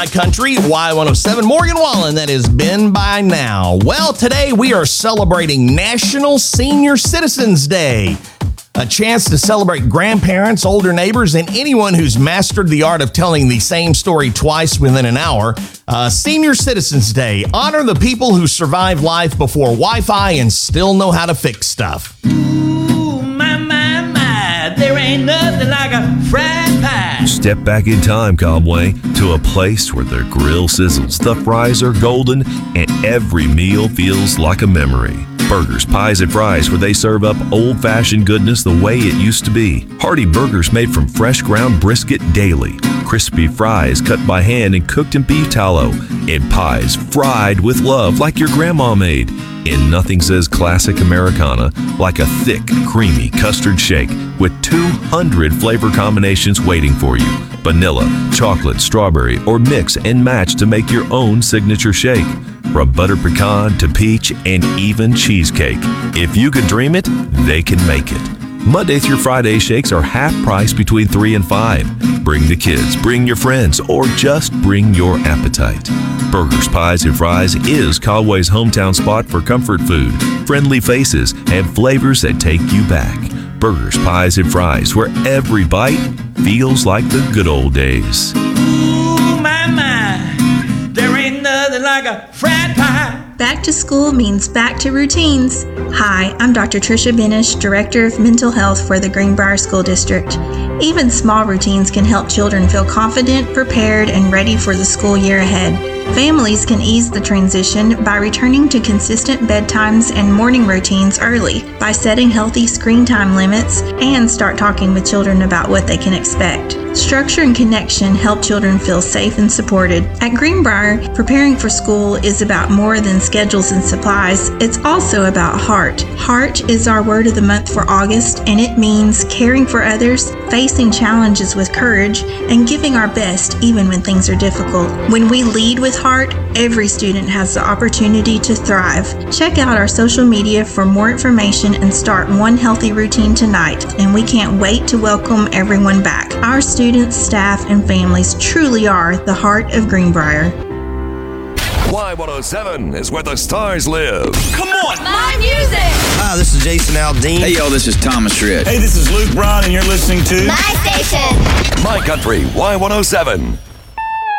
My Country, Y107. Morgan Wallen, that has been by now. Well, today we are celebrating National Senior Citizens Day. A chance to celebrate grandparents, older neighbors, and anyone who's mastered the art of telling the same story twice within an hour. Senior Citizens Day. Honor the people who survived life before Wi-Fi and still know how to fix stuff. Ooh, my, there ain't nothing like a fried pie. Step back in time, Cobway, to a place where the grill sizzles, the fries are golden, and every meal feels like a memory. Burgers, Pies, and Fries, where they serve up old-fashioned goodness the way it used to be. Hearty burgers made from fresh ground brisket daily. Crispy fries cut by hand and cooked in beef tallow. And pies fried with love like your grandma made. And nothing says classic Americana like a thick, creamy custard shake with 200 flavor combinations waiting for you. Vanilla, chocolate, strawberry, or mix and match to make your own signature shake. From butter pecan to peach and even cheesecake. If you can dream it, they can make it. Monday through Friday shakes are half price between 3 and 5. Bring the kids, bring your friends, or just bring your appetite. Burgers, Pies, and Fries is Caldway's hometown spot for comfort food, friendly faces, and flavors that take you back. Burgers, Pies, and Fries, where every bite feels like the good old days. Ooh, my, there ain't nothing like a fried pie. Back to school means back to routines. Hi, I'm Dr. Tricia Benish, Director of Mental Health for the Greenbrier School District. Even small routines can help children feel confident, prepared, and ready for the school year ahead. Families can ease the transition by returning to consistent bedtimes and morning routines early, by setting healthy screen time limits, and start talking with children about what they can expect. Structure and connection help children feel safe and supported. At Greenbrier, preparing for school is about more than schedules and supplies. It's also about heart. Heart is our word of the month for August, and it means caring for others, facing challenges with courage, and giving our best even when things are difficult. When we lead with heart, every student has the opportunity to thrive. Check out our social media for more information and start one healthy routine tonight, and we can't wait to welcome everyone back. Our students, staff, and families truly are the heart of Greenbrier. Y107 is where the stars live. Come on! My music! Hi, this is Jason Aldean. Hey, yo, this is Thomas Rhett. Hey, this is Luke Brown, and you're listening to My station! My Country, Y107.